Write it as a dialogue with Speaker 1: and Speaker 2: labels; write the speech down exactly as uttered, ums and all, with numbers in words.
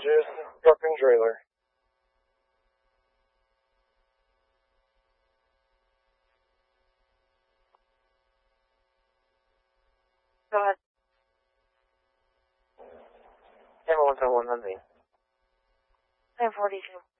Speaker 1: messages, trucking trailer.
Speaker 2: Go ahead.
Speaker 1: Camera one seven one, nothing.
Speaker 2: ten forty-two.